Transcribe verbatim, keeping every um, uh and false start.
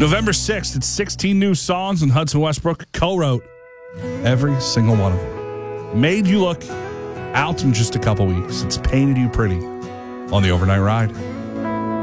November sixth, it's sixteen new songs, and Hudson Westbrook co-wrote every single one of them. Made You Look, out in just a couple weeks. It's Painted You Pretty on the Overnight Ride.